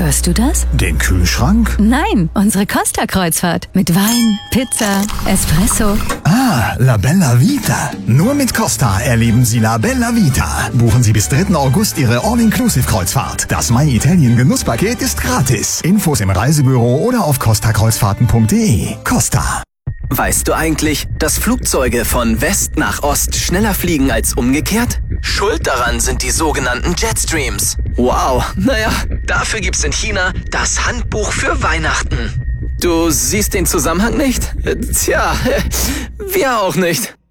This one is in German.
Hörst du das? Den Kühlschrank? Nein, unsere Costa-Kreuzfahrt. Mit Wein, Pizza, Espresso. Ah, La Bella Vita. Nur mit Costa erleben Sie La Bella Vita. Buchen Sie bis 3. August Ihre All-Inclusive-Kreuzfahrt. Das My Italien Genusspaket ist gratis. Infos im Reisebüro oder auf costakreuzfahrten.de. Costa. Weißt du eigentlich, dass Flugzeuge von West nach Ost schneller fliegen als umgekehrt? Schuld daran sind die sogenannten Jetstreams. Wow, naja, dafür gibt's in China das Handbuch für Weihnachten. Du siehst den Zusammenhang nicht? Tja, wir auch nicht.